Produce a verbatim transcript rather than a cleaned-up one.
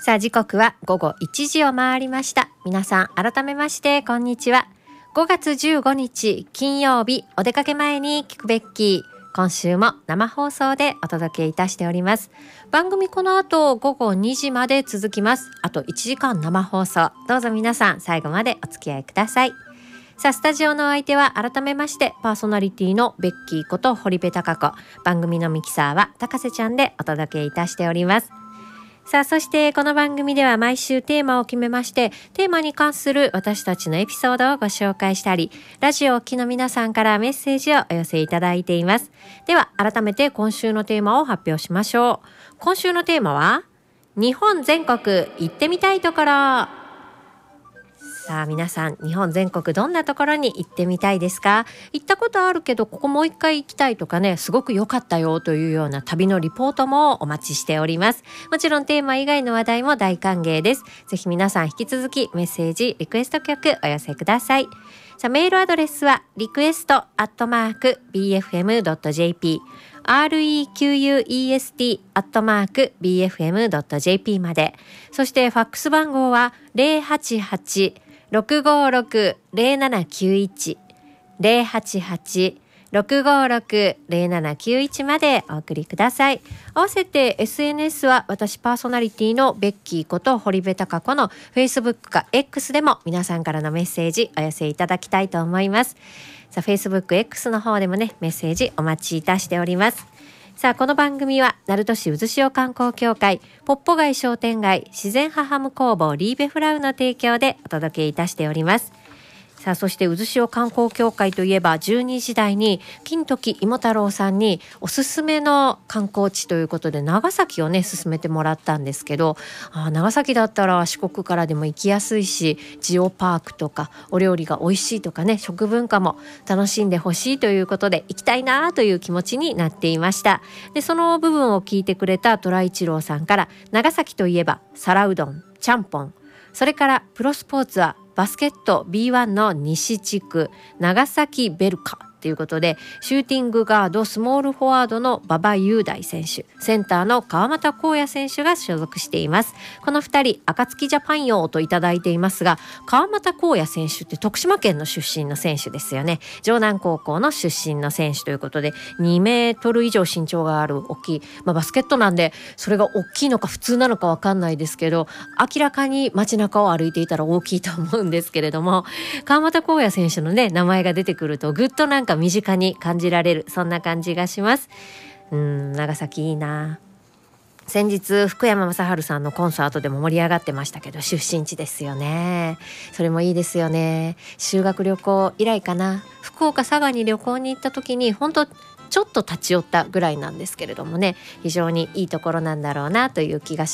さあ時刻は午後いちじを回りました。皆さん改めましてこんにちは。ごがつじゅうごにち金曜日、お出かけ前に聞くべき、今週も生放送でお届けいたしております。番組この後午後にじまで続きます。あといちじかん生放送、どうぞ皆さん最後までお付き合いください。さあスタジオのお相手は改めましてパーソナリティのベッキーこと堀部貴子、番組のミキサーは高瀬ちゃんでお届けいたしております。さあそしてこの番組では毎週テーマを決めまして、テーマに関する私たちのエピソードをご紹介したり、ラジオをお聞きの皆さんからメッセージをお寄せいただいています。では改めて今週のテーマを発表しましょう。今週のテーマは日本全国行ってみたいところ。さあ皆さん、日本全国どんなところに行ってみたいですか？行ったことあるけどここもう一回行きたいとかね、すごく良かったよというような旅のリポートもお待ちしております。もちろんテーマ以外の話題も大歓迎です。ぜひ皆さん引き続きメッセージ、リクエスト曲お寄せください。さあメールアドレスはリクエストアットマーク ビーエフエムドットジェーピー、 アールイーキューユーイーエスティー アットマーク ビーエフエムドットジェーピー まで。そしてファックス番号はゼロはちはち ろくごろく ゼロななきゅういち ゼロはちはち ろくごろく ゼロななきゅういちまでお送りください。合わせて エスエヌエス は私パーソナリティのベッキーこと堀部貴子の Facebook か X でも皆さんからのメッセージお寄せいただきたいと思います。さあ Facebook、X の方でもねメッセージお待ちいたしております。さあこの番組は鳴門市渦潮観光協会、ポッポ街商店街、自然派ハム工房リーベフラウの提供でお届けいたしております。さあそして渦潮観光協会といえばじゅうにじ台に金時芋太郎さんにおすすめの観光地ということで長崎をね勧めてもらったんですけど、あ長崎だったら四国からでも行きやすいし、ジオパークとかお料理が美味しいとかね、食文化も楽しんでほしいということで行きたいなという気持ちになっていました。でその部分を聞いてくれた虎一郎さんから、長崎といえば皿うどん、ちゃんぽん、それからプロスポーツはバスケット ビーワン の西地区長崎ベルカということで、シューティングガードスモールフォワードの馬場雄大選手、センターの川又光也選手が所属しています。このふたり暁ジャパン用といただいていますが、川又光也選手って徳島県の出身の選手ですよね。城南高校の出身の選手ということでにメートル以上身長がある大きい、まあ、バスケットなんでそれが大きいのか普通なのか分かんないですけど、明らかに街中を歩いていたら大きいと思うんですけれども、川又光也選手のね名前が出てくるとぐっとなんか身近に感じられる、そんな感じがします。うーん長崎いいな。先日福山雅治さんのコンサートでも盛り上がってましたけど、出身地ですよね。それもいいですよね。修学旅行以来かな、福岡佐賀に旅行に行った時に本当ちょっと立ち寄ったぐらいなんですけれどもね、非常にいいところなんだろうなという気がします。